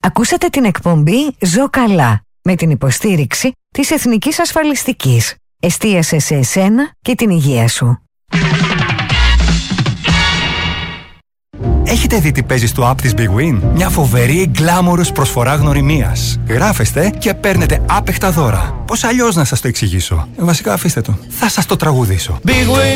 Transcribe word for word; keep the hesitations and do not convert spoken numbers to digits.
Ακούσατε την εκπομπή «Ζω καλά» με την υποστήριξη της Εθνικής Ασφαλιστικής. Εστίασε σε εσένα και την υγεία σου. Έχετε δει τι παίζει στο app της Big Win? Μια φοβερή γκλάμορος προσφορά γνωριμίας. Γράφεστε και παίρνετε άπεχτα δώρα. Πώς αλλιώς να σας το εξηγήσω? Βασικά αφήστε το. Θα σας το τραγουδήσω. Big Win